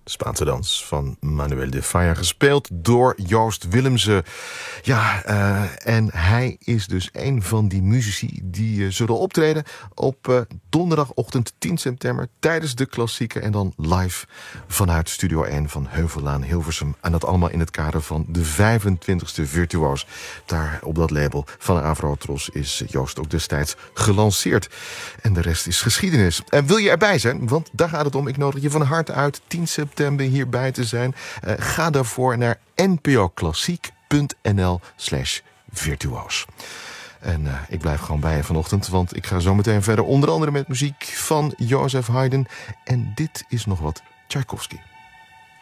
De Spaanse dans van Manuel de Falla, gespeeld door Joost Willemsen. Ja, en hij is dus een van die muzici die zullen optreden op donderdagochtend 10 september tijdens de klassieker en dan live vanuit Studio 1 van Heuvellaan Hilversum. En dat allemaal in het kader van de 25e Virtuoos. Daar op dat label van Avrotros is Joost ook destijds gelanceerd. En de rest is geschiedenis. En wil je erbij zijn? Want daar gaat het om. Ik nodig je van harte uit 10 september hierbij te zijn. Ga daarvoor naar npoklassiek.nl/virtuoos. En ik blijf gewoon bij je vanochtend, want ik ga zo meteen verder. Onder andere met muziek van Joseph Haydn. En dit is nog wat Tchaikovsky.